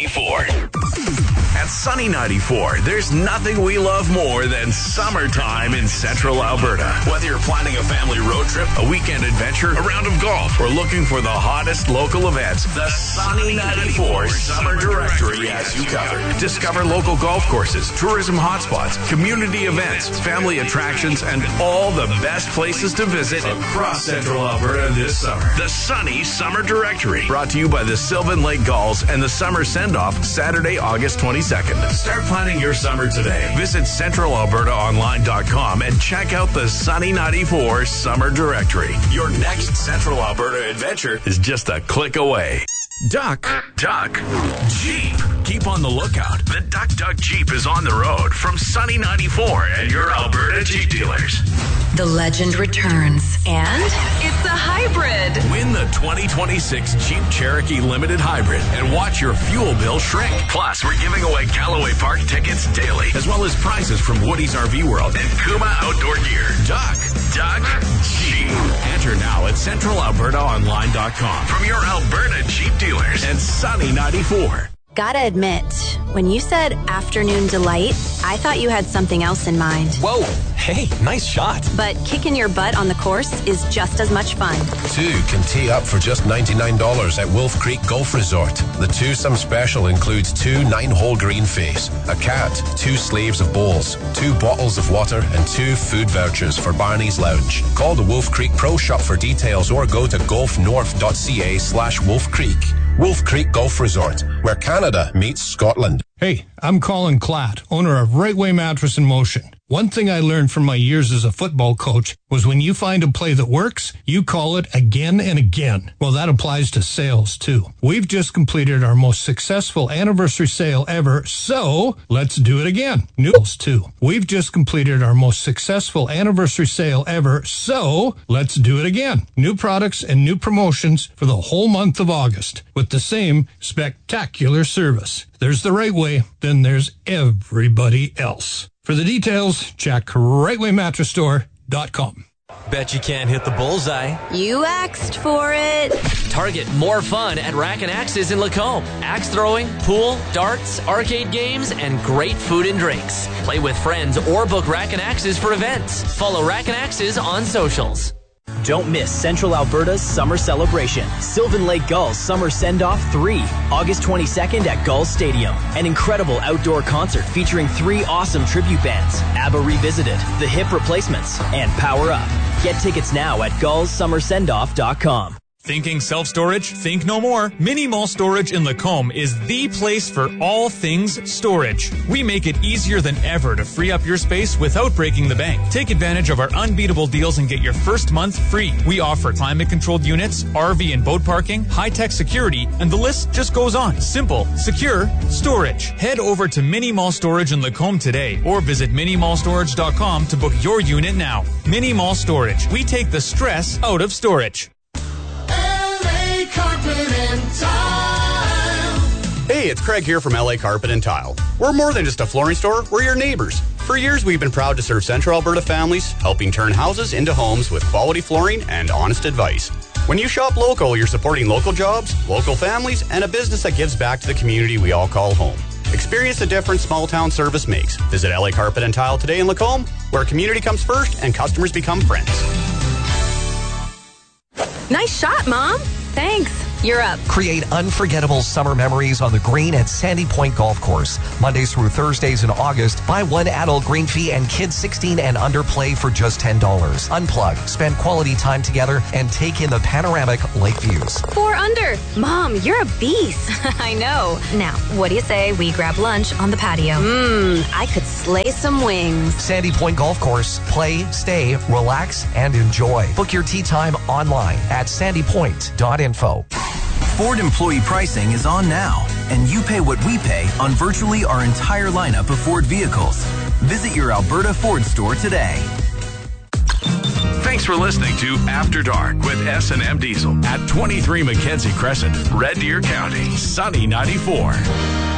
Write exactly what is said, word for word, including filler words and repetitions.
ninety-four. At Sunny ninety-four, there's nothing we love more than summertime in Central Alberta. Whether you're planning a family road trip, a weekend adventure, a round of golf, or looking for the hottest local events, the Sunny ninety-four Summer Directory has you covered. Discover local golf courses, tourism hotspots, community events, family attractions, and all the best places to visit across Central Alberta this summer. The Sunny Summer Directory, brought to you by the Sylvan Lake Gulls and the Summer Send-Off, Saturday, August twenty-second. Start planning your summer today. Visit central alberta online dot com and check out the Sunny ninety-four Summer Directory. Your next Central Alberta adventure is just a click away. Duck, Duck, Jeep. Keep on the lookout. The Duck Duck Jeep is on the road from Sunny ninety-four and your Alberta Jeep dealers. The legend returns, and it's a hybrid. Win the twenty twenty-six Jeep Cherokee Limited Hybrid and watch your fuel bill shrink. Plus, we're giving away Callaway Park tickets daily, as well as prizes from Woody's R V World and Kuma Outdoor Gear. Duck, Duck, Jeep. Enter now at central alberta online dot com from your Alberta Jeep dealers and Sunny ninety-four. Gotta admit, when you said afternoon delight, I thought you had something else in mind. Whoa, hey, nice shot. But kicking your butt on the course is just as much fun. Two can tee up for just ninety-nine dollars at Wolf Creek Golf Resort. The twosome special includes two nine-hole green face, a cat, two sleeves of bowls, two bottles of water, and two food vouchers for Barney's Lounge. Call the Wolf Creek Pro Shop for details or go to golfnorth.ca slash Wolf Creek. Wolf Creek Golf Resort, where Canada meets Scotland. Hey, I'm Colin Klatt, owner of Right Way Mattress in Motion. One thing I learned from my years as a football coach was when you find a play that works, you call it again and again. Well, that applies to sales, too. We've just completed our most successful anniversary sale ever, so let's do it again. Noodles, too. We've just completed our most successful anniversary sale ever, so let's do it again. New products and new promotions for the whole month of August with the same spectacular service. There's the right way, then there's everybody else. For the details, check right way mattress store dot com. Bet you can't hit the bullseye. You asked for it. Target more fun at Rack and Axes in Lacombe. Axe throwing, pool, darts, arcade games, and great food and drinks. Play with friends or book Rack and Axes for events. Follow Rack and Axes on socials. Don't miss Central Alberta's summer celebration. Sylvan Lake Gulls Summer Send-Off three, August twenty-second at Gulls Stadium. An incredible outdoor concert featuring three awesome tribute bands, ABBA Revisited, The Hip Replacements, and Power Up. Get tickets now at gulls summer send off dot com. Thinking self-storage? Think no more. Mini Mall Storage in Lacombe is the place for all things storage. We make it easier than ever to free up your space without breaking the bank. Take advantage of our unbeatable deals and get your first month free. We offer climate-controlled units, R V and boat parking, high-tech security, and the list just goes on. Simple, secure, storage. Head over to Mini Mall Storage in Lacombe today or visit mini mall storage dot com to book your unit now. Mini Mall Storage. We take the stress out of storage. Carpet and Tile. Hey, it's Craig here from L A Carpet and Tile. We're more than just a flooring store, we're your neighbors. For years, we've been proud to serve Central Alberta families, helping turn houses into homes with quality flooring and honest advice. When you shop local, you're supporting local jobs, local families, and a business that gives back to the community we all call home. Experience the difference small-town service makes. Visit L A Carpet and Tile today in Lacombe, where community comes first and customers become friends. Nice shot, Mom. Thanks. You're up. Create unforgettable summer memories on the green at Sandy Point Golf Course. Mondays through Thursdays in August, buy one adult green fee and kids sixteen and under play for just ten dollars. Unplug, spend quality time together, and take in the panoramic lake views. Four under. Mom, you're a beast. I know. Now, what do you say we grab lunch on the patio? Mmm, I could slay some wings. Sandy Point Golf Course. Play, stay, relax, and enjoy. Book your tee time online at sandy point dot info. Ford employee pricing is on now, and you pay what we pay on virtually our entire lineup of Ford vehicles. Visit your Alberta Ford store today. Thanks for listening to After Dark with S and M Diesel at twenty-three Mackenzie Crescent, Red Deer County, Sunny ninety-four.